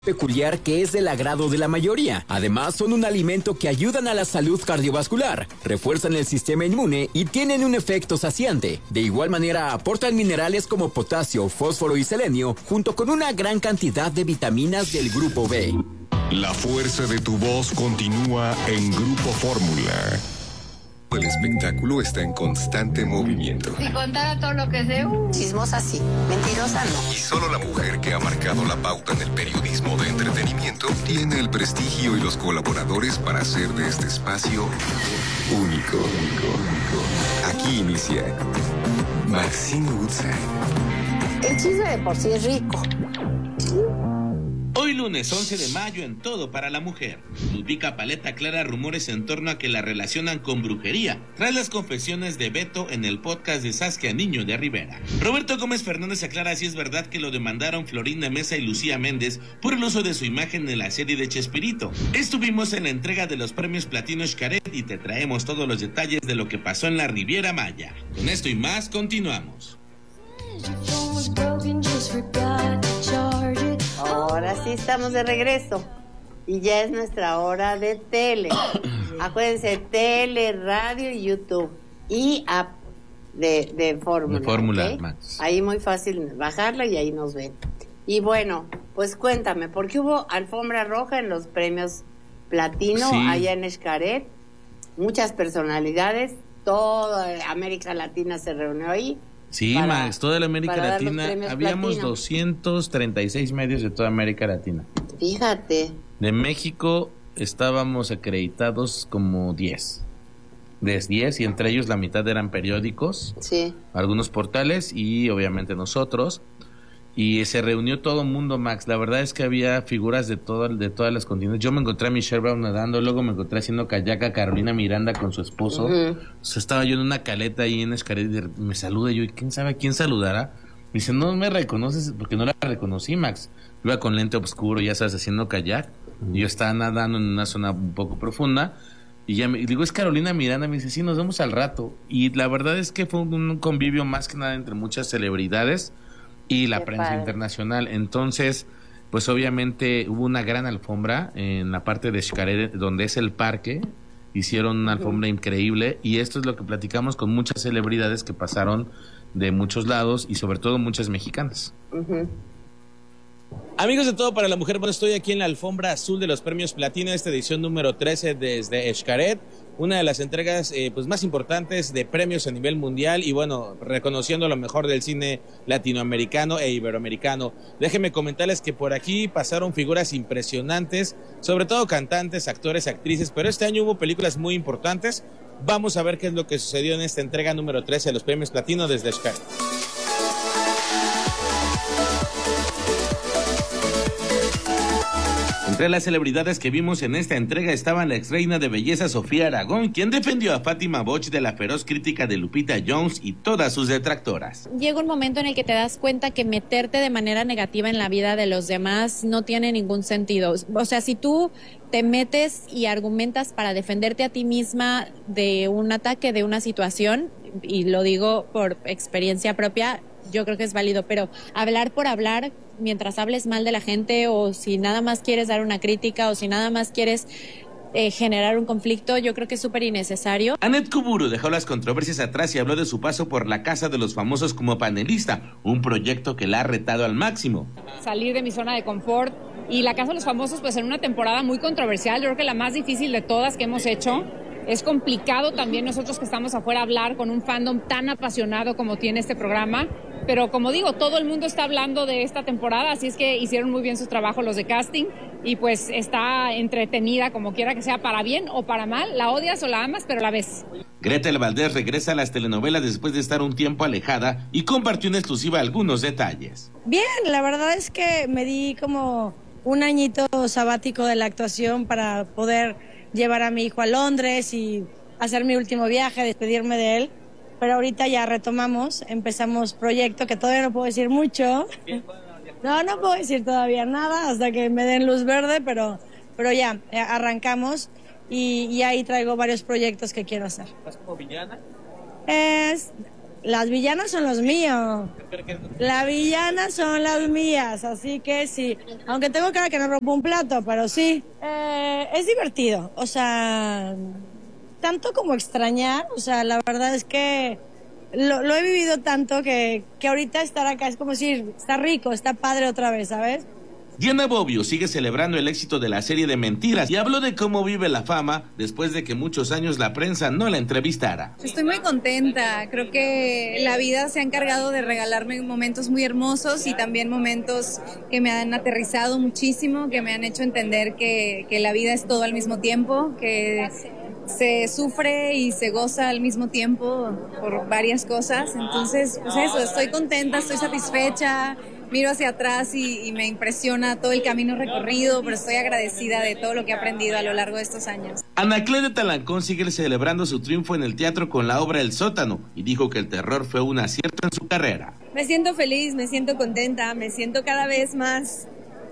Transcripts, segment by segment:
peculiar que es del agrado de la mayoría. Además, son un alimento que ayudan a la salud cardiovascular, refuerzan el sistema inmune y tienen un efecto saciante. De igual manera, aportan minerales como potasio, fósforo y selenio, junto con una gran cantidad de vitaminas del grupo B. La fuerza de tu voz continúa en Grupo Fórmula. El espectáculo está en constante movimiento. Si contara todo lo que sé, chismosa sí, mentirosa no. Y solo la mujer que ha marcado la pauta en el periodismo de entretenimiento tiene el prestigio y los colaboradores para hacer de este espacio único. Aquí inicia Maxine Woodside. El chisme de por sí es rico. Hoy lunes 11 de mayo en Todo para la Mujer. Ludvika Paleta aclara rumores en torno a que la relacionan con brujería, tras las confesiones de Beto en el podcast de Saskia Niño de Rivera. Roberto Gómez Fernández aclara si es verdad que lo demandaron Florinda Mesa y Lucía Méndez por el uso de su imagen en la serie de Chespirito. Estuvimos en la entrega de los premios Platino Xcaret y te traemos todos los detalles de lo que pasó en la Riviera Maya. Con esto y más, continuamos. Ahora sí estamos de regreso y ya es nuestra hora de tele. Acuérdense, tele, radio y YouTube y app de Fórmula. De Fórmula, ¿okay? Max. Ahí muy fácil bajarla y ahí nos ven. Y bueno, pues cuéntame, porque hubo alfombra roja en los premios Platino allá en Xcaret, muchas personalidades, toda América Latina se reunió ahí. Sí, Max, toda la América Latina, habíamos Platino. 236 medios de toda América Latina. Fíjate. De México estábamos acreditados como 10. De 10 y entre ellos la mitad eran periódicos, sí, algunos portales y obviamente nosotros. Y se reunió todo el mundo, Max. La verdad es que había figuras de todas las continentes. Yo me encontré a Michelle Brown nadando, luego me encontré haciendo kayak a Carolina Miranda con su esposo. O sea, estaba yo en una caleta ahí en Xcaret y me saluda yo, y quién sabe a quién saludará. Me dice, no me reconoces, porque no la reconocí, Max. Iba con lente oscuro, ya sabes, haciendo kayak. Y yo estaba nadando en una zona un poco profunda. Y ya me digo, es Carolina Miranda. Me dice, sí, nos vemos al rato. Y la verdad es que fue un convivio más que nada entre muchas celebridades y la prensa internacional. Entonces, pues obviamente hubo una gran alfombra en la parte de Xcaret, donde es el parque. Hicieron una alfombra increíble y esto es lo que platicamos con muchas celebridades que pasaron de muchos lados y sobre todo muchas mexicanas. Amigos de Todo para la Mujer, bueno, estoy aquí en la alfombra azul de los premios Platino, esta edición número 13 desde Xcaret, una de las entregas pues más importantes de premios a nivel mundial y bueno, reconociendo lo mejor del cine latinoamericano e iberoamericano. Déjenme comentarles que por aquí pasaron figuras impresionantes, sobre todo cantantes, actores, actrices, pero este año hubo películas muy importantes. Vamos a ver qué es lo que sucedió en esta entrega número 13 de los premios Platino desde Xcaret. Entre las celebridades que vimos en esta entrega estaban la ex reina de belleza Sofía Aragón, quien defendió a Fátima Boch de la feroz crítica de Lupita Jones y todas sus detractoras. Llega un momento en el que te das cuenta que meterte de manera negativa en la vida de los demás no tiene ningún sentido. O sea, si tú te metes y argumentas para defenderte a ti misma de un ataque, de una situación, y lo digo por experiencia propia, yo creo que es válido, pero hablar por hablar, mientras hables mal de la gente, o si nada más quieres dar una crítica, o si nada más quieres generar un conflicto, yo creo que es súper innecesario. Annette Kuburu dejó las controversias atrás y habló de su paso por la Casa de los Famosos como panelista, un proyecto que la ha retado al máximo. Salir de mi zona de confort, y la Casa de los Famosos pues en una temporada muy controversial, yo creo que la más difícil de todas que hemos hecho. Es complicado también nosotros que estamos afuera hablar con un fandom tan apasionado como tiene este programa, pero como digo, todo el mundo está hablando de esta temporada, así es que hicieron muy bien su trabajo los de casting y pues está entretenida como quiera que sea, para bien o para mal, la odias o la amas, pero la ves. Gretel Valdés regresa a las telenovelas después de estar un tiempo alejada y compartió en exclusiva algunos detalles. Bien, la verdad es que me di como un añito sabático de la actuación para poder llevar a mi hijo a Londres y hacer mi último viaje, despedirme de él, pero ahorita ya retomamos, empezamos proyecto que todavía no puedo decir mucho, no puedo decir todavía nada hasta que me den luz verde, pero ya arrancamos y ahí traigo varios proyectos que quiero hacer. ¿Vas como villana? las villanas son los míos. Las villanas son las mías, así que sí. Aunque tengo cara que no rompo un plato, pero sí. Es divertido, o sea, tanto como extrañar, o sea, la verdad es que lo he vivido tanto que ahorita estar acá es como decir, está rico, está padre otra vez, ¿sabes? Diana Bobbio sigue celebrando el éxito de la serie de Mentiras y habló de cómo vive la fama después de que muchos años la prensa no la entrevistara. Estoy muy contenta, creo que la vida se ha encargado de regalarme momentos muy hermosos y también momentos que me han aterrizado muchísimo, que me han hecho entender que la vida es todo al mismo tiempo, que se sufre y se goza al mismo tiempo por varias cosas. Entonces, pues eso, estoy contenta, estoy satisfecha. Miro hacia atrás y me impresiona todo el camino recorrido, pero estoy agradecida de todo lo que he aprendido a lo largo de estos años. Anaclet de Talancón sigue celebrando su triunfo en el teatro con la obra El Sótano y dijo que el terror fue un acierto en su carrera. Me siento feliz, me siento contenta, me siento cada vez más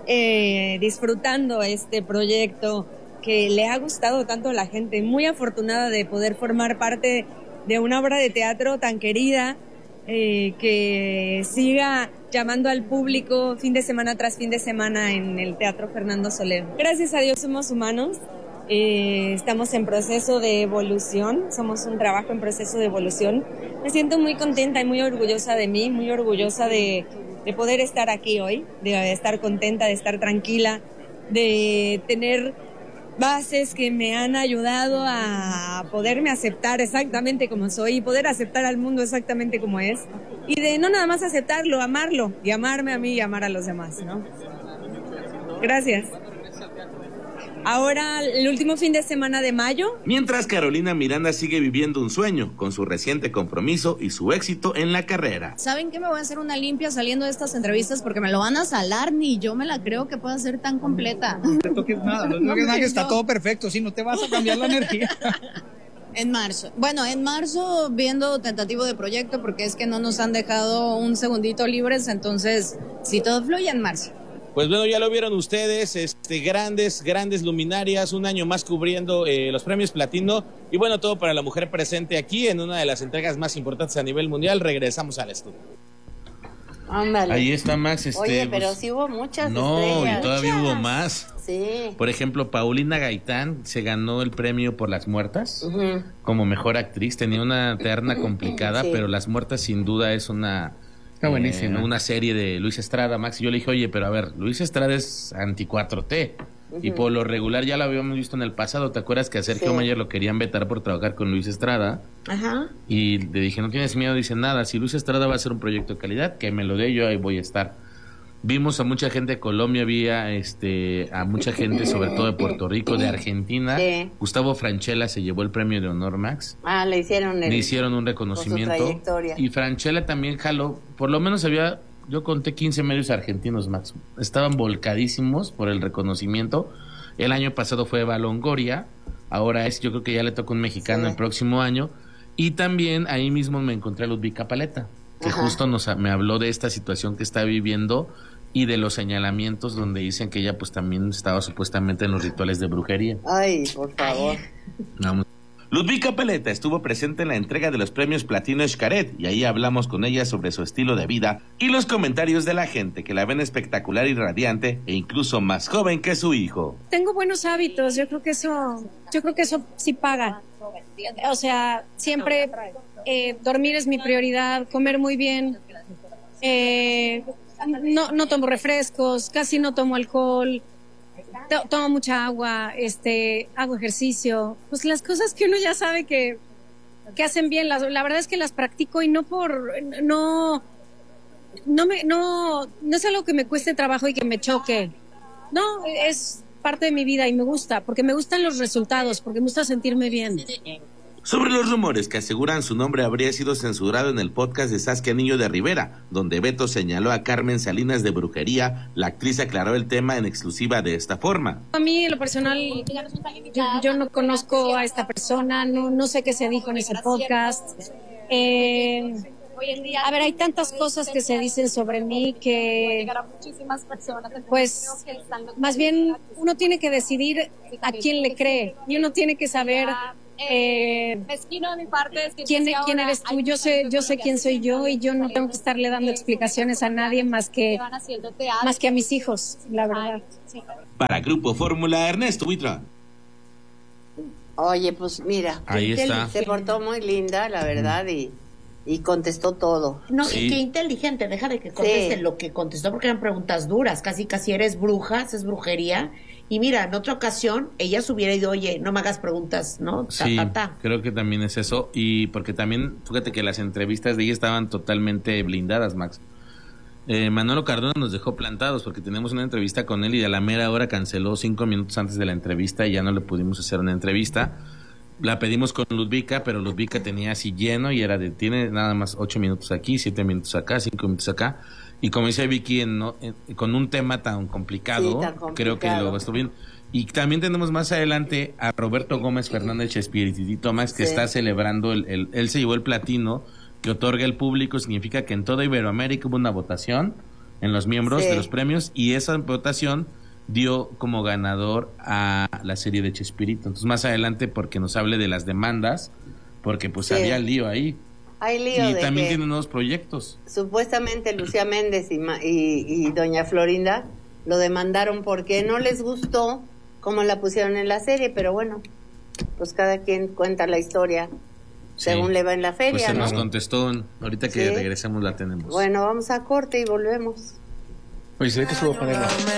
disfrutando este proyecto que le ha gustado tanto a la gente. Muy afortunada de poder formar parte de una obra de teatro tan querida, que siga llamando al público fin de semana tras fin de semana en el Teatro Fernando Soler. Gracias a Dios somos humanos, estamos en proceso de evolución, somos un trabajo en proceso de evolución. Me siento muy contenta y muy orgullosa de mí, muy orgullosa de poder estar aquí hoy, de estar contenta, de estar tranquila, de tener bases que me han ayudado a poderme aceptar exactamente como soy y poder aceptar al mundo exactamente como es y de no nada más aceptarlo, amarlo y amarme a mí y amar a los demás, ¿no? Gracias. Ahora, el último fin de semana de mayo. Mientras Carolina Miranda sigue viviendo un sueño con su reciente compromiso y su éxito en la carrera. ¿Saben qué? Me voy a hacer una limpia saliendo de estas entrevistas porque me lo van a salar, ni yo me la creo que pueda ser tan completa. No te toques nada, no toques nada, que está todo perfecto, si no te vas a cambiar la energía. En marzo. Bueno, en marzo viendo tentativo de proyecto porque es que no nos han dejado un segundito libres, entonces si todo fluye en marzo. Pues bueno, ya lo vieron ustedes, grandes luminarias, un año más cubriendo los premios Platino y bueno, todo para la mujer presente aquí en una de las entregas más importantes a nivel mundial. Regresamos al estudio. Ándale. Ahí está Max. Oye, pero sí hubo muchas No, estrellas. y todavía hubo más. Sí. Por ejemplo, Paulina Gaitán se ganó el premio por Las Muertas como mejor actriz. Tenía una terna complicada, pero Las Muertas sin duda es una... Está buenísima. Una serie de Luis Estrada, Max. Y yo le dije, oye, pero a ver, Luis Estrada es anti-4T. Y por lo regular ya lo habíamos visto en el pasado. ¿Te acuerdas que a Sergio Mayer lo querían vetar por trabajar con Luis Estrada? Ajá. Y le dije, no tienes miedo, dice nada. Si Luis Estrada va a hacer un proyecto de calidad, que me lo dé, yo ahí voy a estar. Vimos a mucha gente de Colombia, había a mucha gente, sobre todo de Puerto Rico, de Argentina. Sí. Gustavo Francella se llevó el premio de honor, Max. Ah, le hicieron un reconocimiento. Y Francella también jaló, por lo menos yo conté 15 medios argentinos, Max. Estaban volcadísimos por el reconocimiento. El año pasado fue Eva Longoria, ahora yo creo que ya le toca un mexicano el próximo año. Y también ahí mismo me encontré a Ludvika Paleta, que justo me habló de esta situación que está viviendo y de los señalamientos donde dicen que ella pues también estaba supuestamente en los rituales de brujería. Ay, por favor. Vamos. Ludvika Paleta estuvo presente en la entrega de los premios Platino Xcaret y ahí hablamos con ella sobre su estilo de vida y los comentarios de la gente que la ven espectacular y radiante e incluso más joven que su hijo. Tengo buenos hábitos, yo creo que eso sí paga. O sea, siempre dormir es mi prioridad, comer muy bien, no tomo refrescos, casi no tomo alcohol, tomo mucha agua, hago ejercicio, pues las cosas que uno ya sabe que hacen bien, la verdad es que las practico y no es algo que me cueste trabajo y que me choque, no, es parte de mi vida y me gusta, porque me gustan los resultados, porque me gusta sentirme bien. Sobre los rumores que aseguran su nombre habría sido censurado en el podcast de Saskia Niño de Rivera, donde Beto señaló a Carmen Salinas de brujería, la actriz aclaró el tema en exclusiva de esta forma. A mí, en lo personal, yo no conozco a esta persona, no sé qué se dijo en ese podcast. A ver, hay tantas cosas que se dicen sobre mí que, pues, más bien uno tiene que decidir a quién le cree y uno tiene que saber mezquino de mi parte. Es que ¿Quién eres tú? Yo sé quién soy yo y yo no tengo que estarle dando explicaciones a nadie más que a mis hijos, la verdad. Para Grupo Fórmula, Ernesto Buitrón. Oye, pues mira, ahí está. Se portó muy linda, la verdad, y contestó todo. No, sí. Y qué inteligente, deja de que conteste lo que contestó, porque eran preguntas duras, casi eres bruja, es brujería. Y mira, en otra ocasión, ella se hubiera ido, oye, no me hagas preguntas, ¿no? Sí, creo que también es eso. Y porque también, fíjate que las entrevistas de ella estaban totalmente blindadas, Max. Manolo Cardona nos dejó plantados porque tenemos una entrevista con él y a la mera hora canceló 5 minutos antes de la entrevista y ya no le pudimos hacer una entrevista. La pedimos con Ludvika, pero Ludvika tenía así lleno y tiene nada más 8 minutos aquí, 7 minutos acá, 5 minutos acá. Y como dice Vicky, con un tema tan complicado, creo que lo estuvo bien. Y también tenemos más adelante a Roberto Gómez Fernández Espiritito Max, que está celebrando, él se llevó el platino que otorga el público. Significa que en toda Iberoamérica hubo una votación en los miembros de los premios y esa votación dio como ganador a la serie de Chespirito. Entonces más adelante porque nos hable de las demandas, porque pues había lío ahí. Hay lío y también tiene nuevos proyectos. Supuestamente Lucía Méndez y doña Florinda lo demandaron porque no les gustó cómo la pusieron en la serie, pero bueno, pues cada quien cuenta la historia según le va en la feria. Pues se nos contestó, ahorita que regresemos la tenemos. Bueno, vamos a corte y volvemos. Oye, se ve que subo a ponerla.